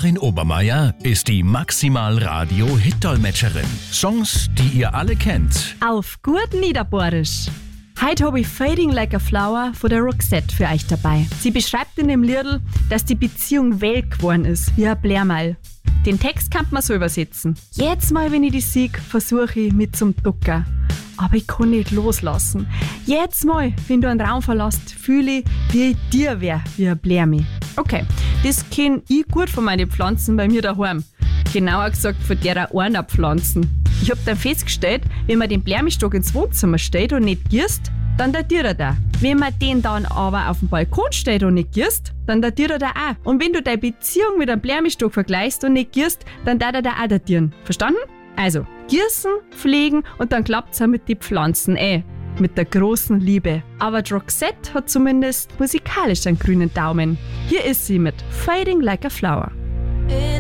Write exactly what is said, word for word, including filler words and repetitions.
Karin Obermeier ist die Maximal-Radio-Hit-Dolmetscherin. Songs, die ihr alle kennt. Auf gut Niederbohrisch. Heute habe ich Fading Like a Flower von der Roxette für euch dabei. Sie beschreibt in dem Liedl, dass die Beziehung welk geworden ist, wie ein Blärmal. Den Text kann man so übersetzen. Jetzt mal, wenn ich die sieg, versuche ich mit zum Ducker. Aber ich kann nicht loslassen. Jetzt mal, wenn du einen Raum verlässt, fühle ich, wie ich dir wär, wie ein Blärmi. Okay, das kenn ich gut von meinen Pflanzen bei mir daheim. Genauer gesagt von derer Ornerpflanzen. Ich hab dann festgestellt, wenn man den Blärmistock ins Wohnzimmer stellt und nicht gießt, dann datiert er da. Wenn man den dann aber auf dem Balkon stellt und nicht gießt, dann datiert er da auch. Und wenn du deine Beziehung mit einem Blärmistock vergleichst und nicht gießt, dann darf er da auch datieren. Verstanden? Also, gießen, pflegen und dann klappt's auch mit den Pflanzen, eh. Mit der großen Liebe. Aber die Roxette hat zumindest musikalisch einen grünen Daumen. Hier ist sie mit Fading Like a Flower.